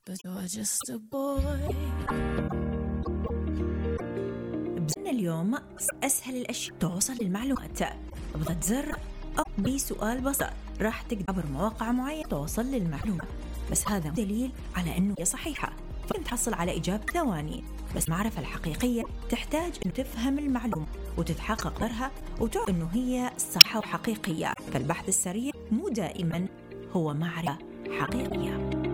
but you're just a boy. بزن اليوم أسهل الأشياء توصل للمعلومات. اضغط زر أو بسؤال بسيط راح تقدر عبر مواقع معينة توصل للمعلومة، بس هذا دليل على أنه هي صحيحة. فإن تحصل على إجابة ثواني، بس المعرفة الحقيقية تحتاج أن تفهم المعلومة وتتحقق قدرها وتعرف أنه هي صحة وحقيقية. فالبحث السريع مو دائما هو معرفة حقيقية.